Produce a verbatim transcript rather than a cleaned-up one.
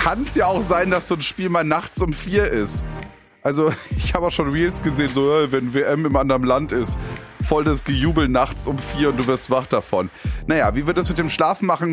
kann es ja auch sein, dass so ein Spiel mal nachts um vier ist. Also ich habe auch schon Reels gesehen, so wenn W M im anderen Land ist, voll das Gejubel nachts um vier und du wirst wach davon. Naja, wie wir das mit dem Schlafen machen,